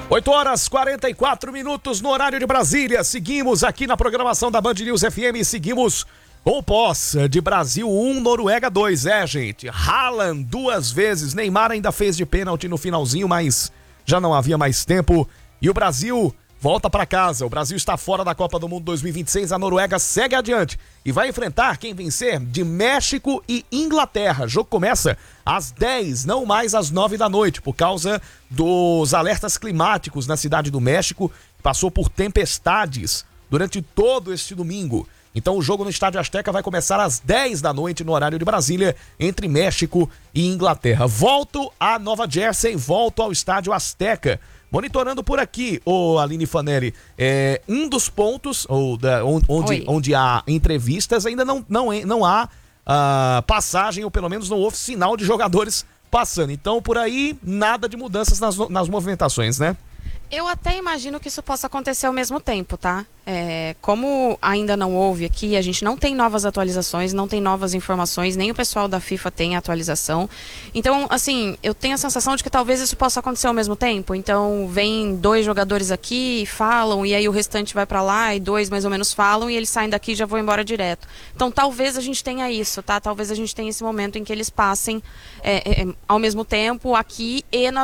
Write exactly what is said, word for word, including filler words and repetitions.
oito horas e quarenta e quatro minutos no horário de Brasília. Seguimos aqui na programação da Band News F M. Seguimos com o pós de Brasil um, Noruega dois. É, gente, Haaland duas vezes. Neymar ainda fez de pênalti no finalzinho, mas já não havia mais tempo. E o Brasil volta para casa. O Brasil está fora da Copa do Mundo dois mil e vinte e seis. A Noruega segue adiante e vai enfrentar quem vencer de México e Inglaterra. O jogo começa às dez, não mais às nove da noite, por causa dos alertas climáticos na cidade do México. Passou por tempestades durante todo este domingo. Então o jogo no Estádio Azteca vai começar às dez da noite no horário de Brasília, entre México e Inglaterra. Volto a Nova Jersey, volto ao Estádio Azteca. Monitorando por aqui, ô Aline Fanelli, é, um dos pontos ou da, onde, onde há entrevistas, ainda não, não, não há uh, passagem, ou pelo menos não houve sinal de jogadores passando. Então, por aí, nada de mudanças nas, nas movimentações, né? Eu até imagino que isso possa acontecer ao mesmo tempo, tá? É, como ainda não houve aqui, a gente não tem novas atualizações, não tem novas informações, nem o pessoal da FIFA tem atualização. Então, assim, eu tenho a sensação de que talvez isso possa acontecer ao mesmo tempo. Então, vem dois jogadores aqui, falam, e aí o restante vai pra lá, e dois mais ou menos falam, e eles saem daqui e já vão embora direto. Então, talvez a gente tenha isso, tá? Talvez a gente tenha esse momento em que eles passem é, é, ao mesmo tempo aqui e na